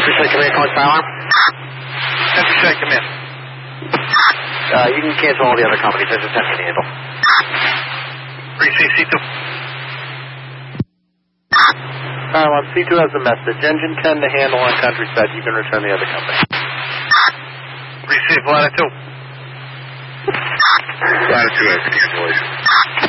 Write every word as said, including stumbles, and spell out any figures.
Countryside Command calling fire alarm. Countryside Command. Uh, you can cancel all the other companies. There's a ten to handle. three C C two. Pylon, C two has a message. Engine ten to handle on Countryside. You can return the other company. Receive Latitude. Latitude has cancellation.